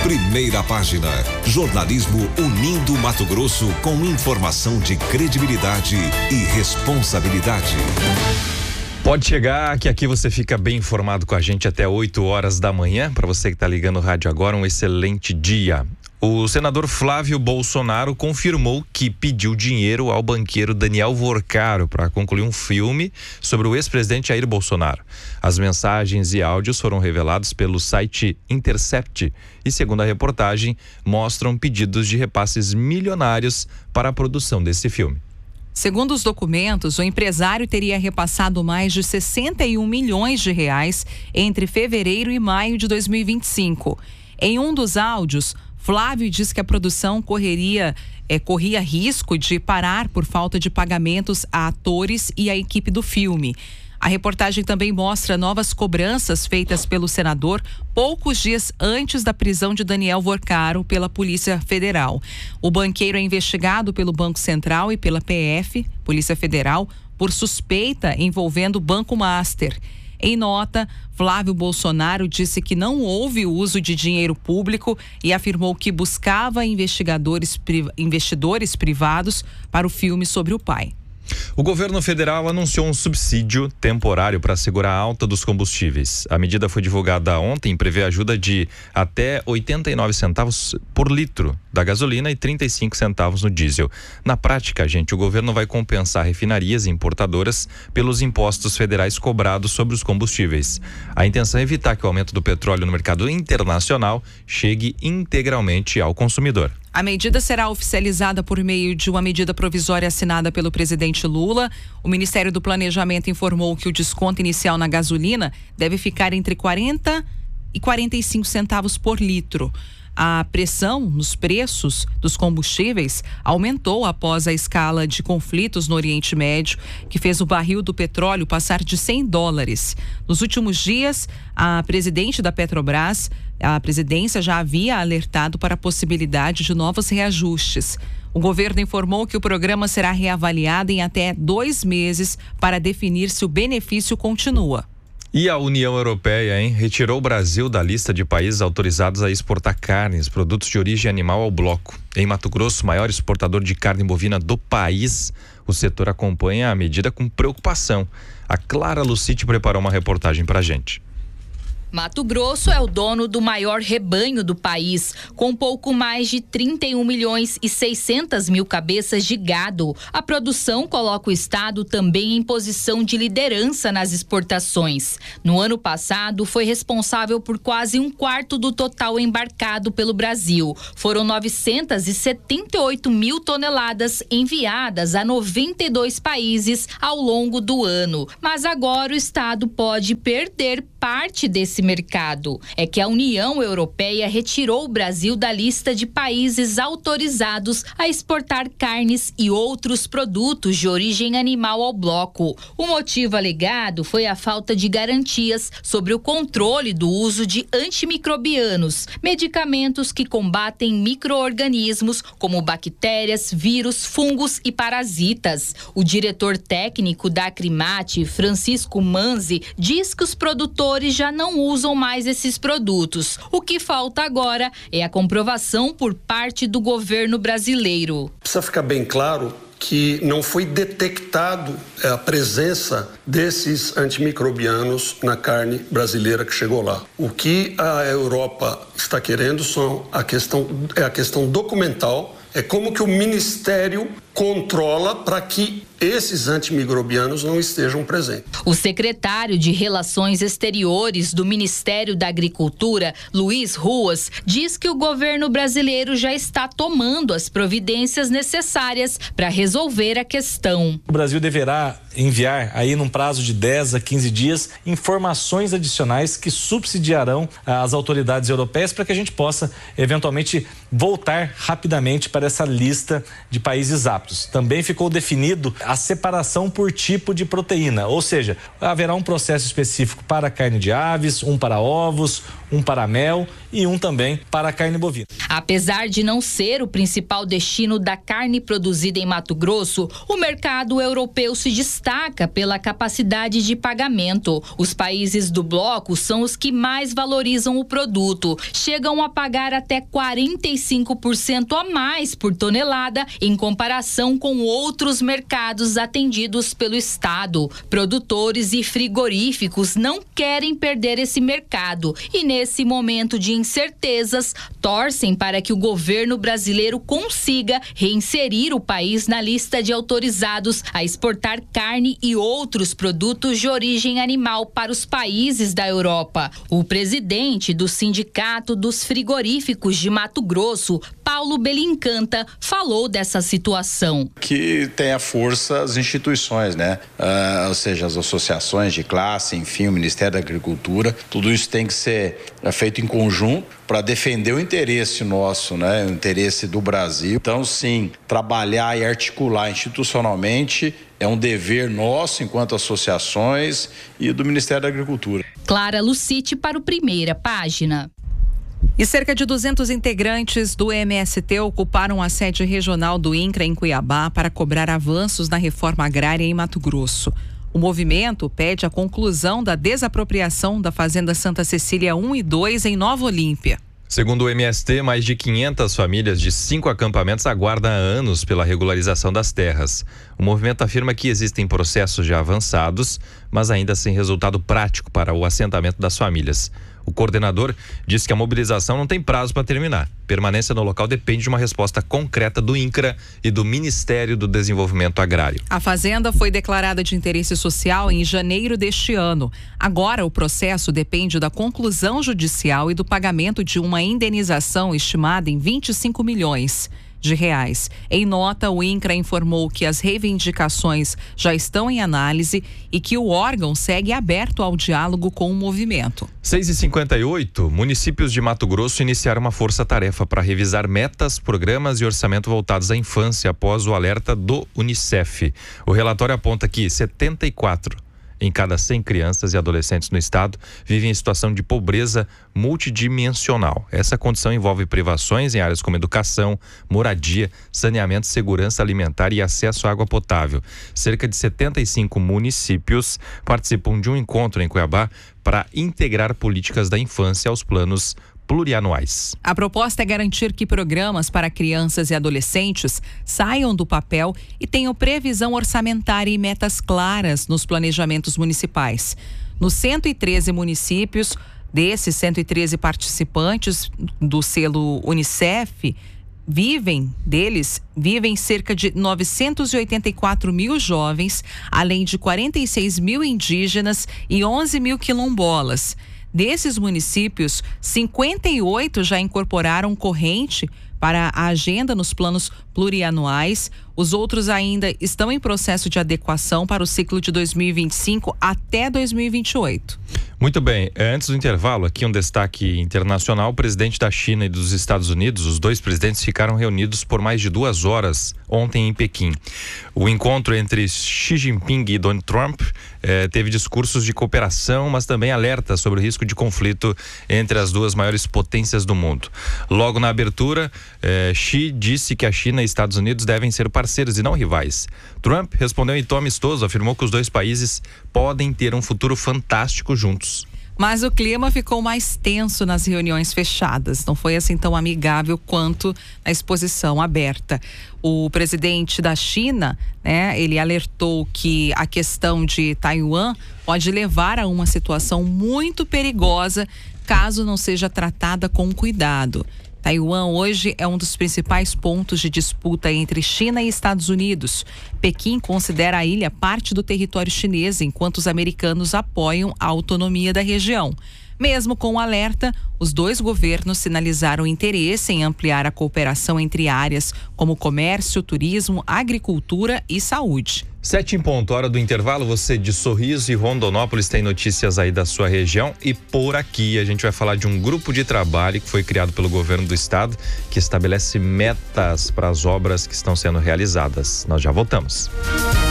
Primeira página. Jornalismo unindo Mato Grosso com informação de credibilidade e responsabilidade. Pode chegar que aqui você fica bem informado com a gente até 8 horas da manhã. Para você que está ligando o rádio agora, um excelente dia. O senador Flávio Bolsonaro confirmou que pediu dinheiro ao banqueiro Daniel Vorcaro para concluir um filme sobre o ex-presidente Jair Bolsonaro. As mensagens e áudios foram revelados pelo site Intercept e, segundo a reportagem, mostram pedidos de repasses milionários para a produção desse filme. Segundo os documentos, o empresário teria repassado mais de 61 milhões de reais entre fevereiro e maio de 2025. Em um dos áudios, Flávio diz que a produção corria risco de parar por falta de pagamentos a atores e à equipe do filme. A reportagem também mostra novas cobranças feitas pelo senador poucos dias antes da prisão de Daniel Vorcaro pela Polícia Federal. O banqueiro é investigado pelo Banco Central e pela PF, Polícia Federal, por suspeita envolvendo o Banco Master. Em nota, Flávio Bolsonaro disse que não houve uso de dinheiro público e afirmou que buscava investidores privados para o filme sobre o pai. O governo federal anunciou um subsídio temporário para segurar a alta dos combustíveis. A medida foi divulgada ontem e prevê ajuda de até 89 centavos por litro da gasolina e 35 centavos no diesel. Na prática, o governo vai compensar refinarias e importadoras pelos impostos federais cobrados sobre os combustíveis. A intenção é evitar que o aumento do petróleo no mercado internacional chegue integralmente ao consumidor. A medida será oficializada por meio de uma medida provisória assinada pelo presidente Lula. O Ministério do Planejamento informou que o desconto inicial na gasolina deve ficar entre 40 e 45 centavos por litro. A pressão nos preços dos combustíveis aumentou após a escala de conflitos no Oriente Médio, que fez o barril do petróleo passar de $100. Nos últimos dias, a presidente da Petrobras, a presidência já havia alertado para a possibilidade de novos reajustes. O governo informou que o programa será reavaliado em até 2 meses para definir se o benefício continua. E a União Europeia, retirou o Brasil da lista de países autorizados a exportar carnes, produtos de origem animal ao bloco. Em Mato Grosso, maior exportador de carne bovina do país, o setor acompanha a medida com preocupação. A Clara Lucite preparou uma reportagem para a gente. Mato Grosso é o dono do maior rebanho do país, com pouco mais de 31 milhões e 600 mil cabeças de gado. A produção coloca o estado também em posição de liderança nas exportações. No ano passado, foi responsável por quase 1/4 do total embarcado pelo Brasil. Foram 978 mil toneladas enviadas a 92 países ao longo do ano. Mas agora o estado pode perder parte desse mercado. É que a União Europeia retirou o Brasil da lista de países autorizados a exportar carnes e outros produtos de origem animal ao bloco. O motivo alegado foi a falta de garantias sobre o controle do uso de antimicrobianos, medicamentos que combatem micro-organismos como bactérias, vírus, fungos e parasitas. O diretor técnico da Acrimate, Francisco Manzi, diz que os produtores já não usam mais esses produtos. O que falta agora é a comprovação por parte do governo brasileiro. Precisa ficar bem claro que não foi detectado a presença desses antimicrobianos na carne brasileira que chegou lá. O que a Europa está querendo é a questão documental, é como que o Ministério controla para que esses antimicrobianos não estejam presentes. O secretário de Relações Exteriores do Ministério da Agricultura, Luiz Ruas, diz que o governo brasileiro já está tomando as providências necessárias para resolver a questão. O Brasil deverá enviar aí num prazo de 10 a 15 dias informações adicionais que subsidiarão as autoridades europeias para que a gente possa eventualmente voltar rapidamente para essa lista de países aptos. Também ficou definido a separação por tipo de proteína, ou seja, haverá um processo específico para carne de aves, um para ovos, um para mel e um também para a carne bovina. Apesar de não ser o principal destino da carne produzida em Mato Grosso, o mercado europeu se destaca pela capacidade de pagamento. Os países do bloco são os que mais valorizam o produto. Chegam a pagar até 45% a mais por tonelada em comparação com outros mercados atendidos pelo Estado. Produtores e frigoríficos não querem perder esse mercado e, nesse momento de incertezas, torcem para que o governo brasileiro consiga reinserir o país na lista de autorizados a exportar carne e outros produtos de origem animal para os países da Europa. O presidente do Sindicato dos Frigoríficos de Mato Grosso, Paulo Belincanta, falou dessa situação. Que tem a força as instituições, né? Ou seja, as associações de classe, enfim, o Ministério da Agricultura, tudo isso tem que ser feito em conjunto para defender o interesse nosso, né? O interesse do Brasil. Então, sim, trabalhar e articular institucionalmente é um dever nosso enquanto associações e do Ministério da Agricultura. Clara Lucite para o Primeira Página. E cerca de 200 integrantes do MST ocuparam a sede regional do INCRA em Cuiabá para cobrar avanços na reforma agrária em Mato Grosso. O movimento pede a conclusão da desapropriação da Fazenda Santa Cecília 1 e 2 em Nova Olímpia. Segundo o MST, mais de 500 famílias de 5 acampamentos aguardam há anos pela regularização das terras. O movimento afirma que existem processos já avançados, mas ainda sem resultado prático para o assentamento das famílias. O coordenador diz que a mobilização não tem prazo para terminar. Permanência no local depende de uma resposta concreta do INCRA e do Ministério do Desenvolvimento Agrário. A fazenda foi declarada de interesse social em janeiro deste ano. Agora, o processo depende da conclusão judicial e do pagamento de uma indenização estimada em 25 milhões de reais. Em nota, o INCRA informou que as reivindicações já estão em análise e que o órgão segue aberto ao diálogo com o movimento. 6h58, municípios de Mato Grosso iniciaram uma força-tarefa para revisar metas, programas e orçamento voltados à infância após o alerta do UNICEF. O relatório aponta que 74 em cada 100 crianças e adolescentes no estado vivem em situação de pobreza multidimensional. Essa condição envolve privações em áreas como educação, moradia, saneamento, segurança alimentar e acesso à água potável. Cerca de 75 municípios participam de um encontro em Cuiabá para integrar políticas da infância aos planos plurianuais. A proposta é garantir que programas para crianças e adolescentes saiam do papel e tenham previsão orçamentária e metas claras nos planejamentos municipais. Nos 113 municípios, desses 113 participantes do selo UNICEF, vivem cerca de 984 mil jovens, além de 46 mil indígenas e 11 mil quilombolas. Desses municípios, 58 já incorporaram corrente para a agenda nos planos plurianuais. Os outros ainda estão em processo de adequação para o ciclo de 2025 até 2028. Muito bem, antes do intervalo, aqui um destaque internacional. O presidente da China e dos Estados Unidos, os dois presidentes ficaram reunidos por mais de 2 horas ontem em Pequim. O encontro entre Xi Jinping e Donald Trump teve discursos de cooperação, mas também alerta sobre o risco de conflito entre as duas maiores potências do mundo. Logo na abertura, Xi disse que a China e Estados Unidos devem ser parceiros e não rivais. Trump respondeu em tom amistoso, afirmou que os dois países podem ter um futuro fantástico juntos. Mas o clima ficou mais tenso nas reuniões fechadas. Não foi assim tão amigável quanto na exposição aberta. O presidente da China, ele alertou que a questão de Taiwan pode levar a uma situação muito perigosa caso não seja tratada com cuidado. Taiwan hoje é um dos principais pontos de disputa entre China e Estados Unidos. Pequim considera a ilha parte do território chinês, enquanto os americanos apoiam a autonomia da região. Mesmo com o alerta, os dois governos sinalizaram interesse em ampliar a cooperação entre áreas como comércio, turismo, agricultura e saúde. 7 em ponto, hora do intervalo. Você de Sorriso e Rondonópolis tem notícias aí da sua região, e por aqui a gente vai falar de um grupo de trabalho que foi criado pelo governo do estado, que estabelece metas para as obras que estão sendo realizadas. Nós já voltamos.